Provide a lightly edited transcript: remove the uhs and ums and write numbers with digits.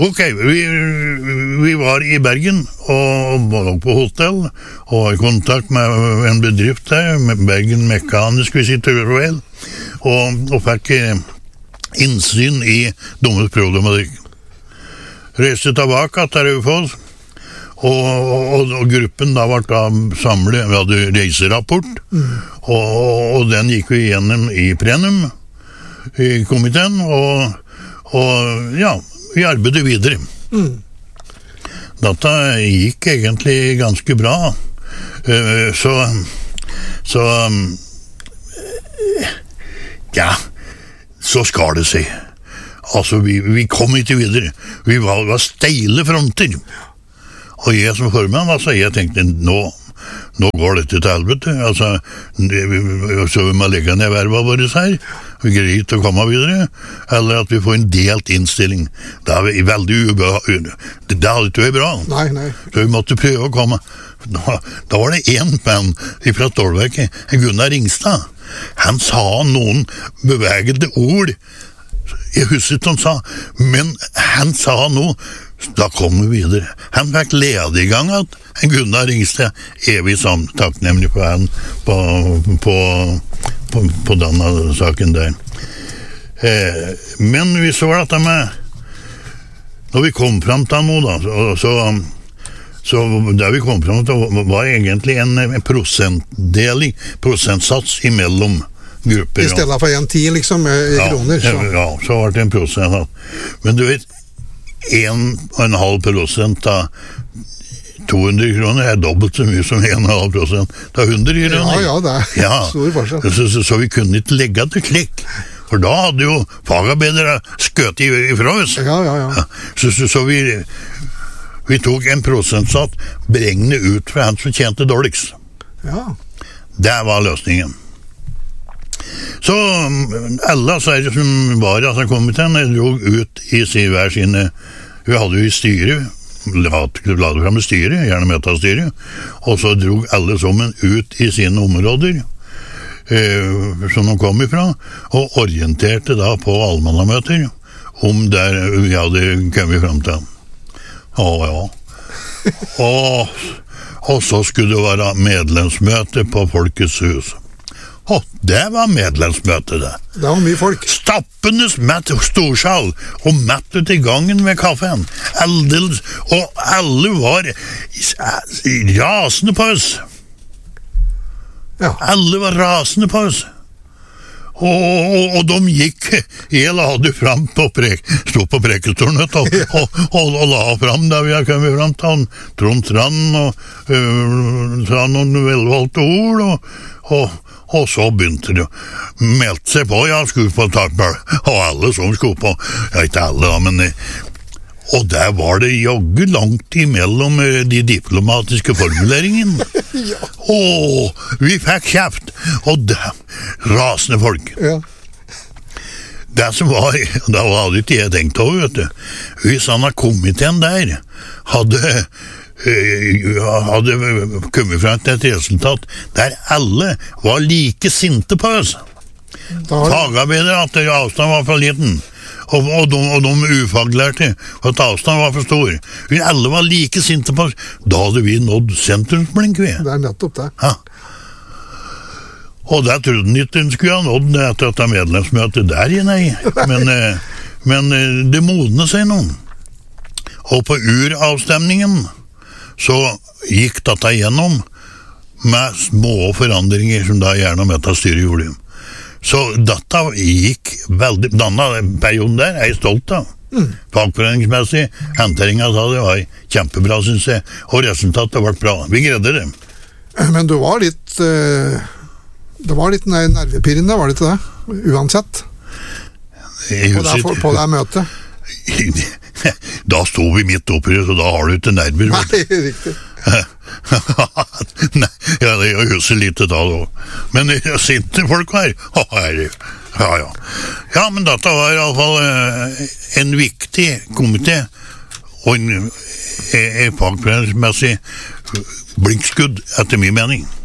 Ok, vi var i Bergen og var på hotell og var i kontakt med en bedrift der, med Bergen Mekanisk Visitorvel, og fikk innsyn i deres problematikk. Reiste tilbake til Raufoss, og gruppen da var da samlet, vi hadde reiserapport, og den gikk vi gjennom i plenum i komiteen, og ja, vi arbeidet videre. Dette gikk egentlig ganske bra. Så ja, så skar det seg. Altså, vi kom ikke videre. Vi var steile fronter. Og jeg som formann, altså, jeg tenkte, nå går dette til helvete. Altså, så vi må legge ned verva våre her. Vi greier ikke å komme videre. Eller at vi får en delt innstilling. Det er veldig det hadde ikke vært bra. Nei. Så vi måtte prøve å komme. Da var det en mann fra Stålverket, Gunnar Ringstad. Han sa noen bevegede ord. Jeg husker ikke han sa, men han sa noe. Da kom vi videre. Han fikk lede i gang at Gunnar Ringstad evig takknemlig for han på denne saken der. Men vi så dette med når vi kom frem til noe da, så det vi kom frem til var egentlig en prosentsats imellom grupper. I stedet for 1,10 liksom i kroner. Så. Ja, så var det en prosent. Men du vet, 1,5% av 200 kroner er dobbelt så mye som 1,5% av 100 kroner. Ja, det er stor forskjell. Så vi kunne ikke legge til klikk. For da hadde jo fagarbeidere skøt ifra oss. Ja. Så vi tok en prosentsats beregnet ut fra han som tjente dårligst. Ja. Det var løsningen. Så alle som var i komiteen drog ut i hver sine. Vi hadde jo i styret, la det frem i styret, gjerne metastyret, og så drog alle sammen ut i sine områder som de kom ifra, og orienterte da på allmannamøter om der vi hadde kommet frem til. Ja. Og så skulle det være medlemsmøte på Folkets hus. Det var medlemsmøte det. Det var mye folk. Stappendes mett storsal, og mett ut i gangen med kaffen. Og alle var rasende på oss. Ja. Alle var rasende på oss. Og de gikk, jeg la det frem stod på prekestolen og la frem der vi har kommet frem til Trond Strand og sa noen velvalgte ord og så begynte det å melde seg på, skulle på takball, og alle som skulle på, ikke alle da, men og der var det jogge langt imellom de diplomatiske formuleringene. Vi fikk kjeft, og det rasende folk. Ja. Det som var, da hadde ikke jeg tenkt over, vet du. Hvis han av komiteen der hadde kommet frem til et resultat der alle var like sinte på oss. Fagarbeidere at avstand var for liten, og de ufaglærte at avstand var for stor. Vi alle var like sinte på oss. Da hadde vi nådd sentrumsblink, vi. Det er nettopp det. Ja. Og det trodde han ikke hun skulle ha nådd etter dette medlemsmøtet der, nei. Men det modnet seg noen. Og på uravstemningen så gikk dette igjennom med små forandringer som da gjerne dette styret gjorde. Så dette gikk veldig, denne perioden der er jeg stolt av. Fagforeningsmessig, henteringen av det var kjempebra, synes jeg, og resultatet ble bra. Vi greide det. Men du var litt, det var litt nervepirrende, var det ikke det? Uansett. På det møtet. Da stod vi midt oppi det, så da har du ikke nerver. Nei, riktig. Nei, jeg husker litt da. Men sinte folk her. Ja, men dette var i alle fall en viktig komité og en fagforeningsmessig blinkskudd, etter min mening.